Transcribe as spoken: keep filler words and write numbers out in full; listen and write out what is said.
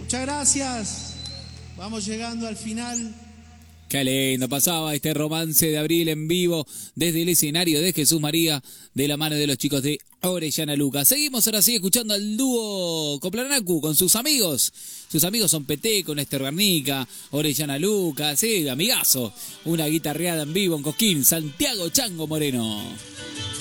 Muchas gracias. Vamos llegando al final. Qué lindo pasaba este romance de abril en vivo desde el escenario de Jesús María de la mano de los chicos de Orellana Luca. Seguimos ahora sí escuchando al dúo Coplanacu con sus amigos. Sus amigos son Peteco, Néstor Garnica, Orellana Luca, sí, amigazo. Una guitarreada en vivo en Cosquín, Santiago Chango Moreno.